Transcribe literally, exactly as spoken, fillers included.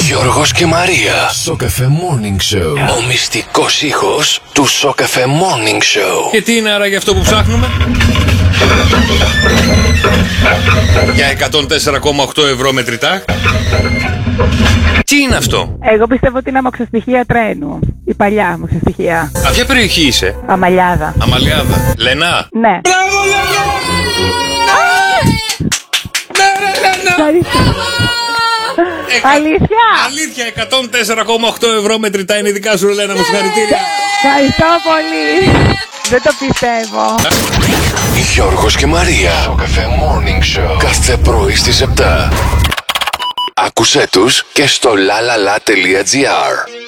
Γιώργος και Μαρία. Σοκαφέ Morning Show. Ο μυστικός ήχος του Σοκαφέ Morning Show. Και τι είναι άραγε αυτό που ψάχνουμε? Για εκατόν τέσσερα κόμμα οκτώ ευρώ μετρητά. Τι είναι αυτό? Εγώ πιστεύω ότι είναι αμαξοστοιχεία τρένου. Η παλιά αμαξοστοιχεία. Από ποια περιοχή είσαι? Αμαλιάδα. Αμαλιάδα. Λενά. Ναι. Μπράβο Λενά! Ναι ρε Λενά! Εκα... Αλήθεια! Αλήθεια, εκατόν τέσσερα κόμμα οκτώ ευρώ μετρητά είναι δικά σου, Λένα μου, συγχαρητήρια. Ευχαριστώ πολύ. Δεν το πιστεύω. Γιώργος και Μαρία. Σοκαφέ Morning Show. Κάθε πρωί στις επτά. Άκουσέ τους και στο lalala.gr.